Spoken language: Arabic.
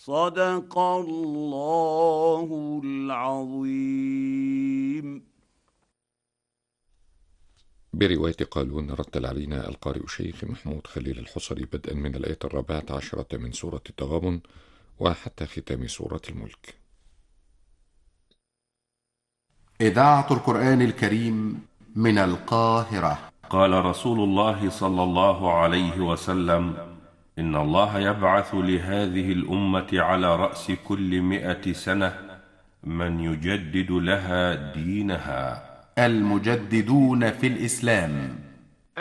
صدق الله العظيم. برواية قالون رتل علينا القارئ الشيخ محمود خليل الحصري بدءا من الآية 14 من سورة التغابن وحتى ختام سورة الملك. إذاعة القرآن الكريم من القاهرة. قال رسول الله صلى الله عليه وسلم: إن الله يبعث لهذه الأمة على رأس كل 100 سنة من يجدد لها دينها. المجددون في الإسلام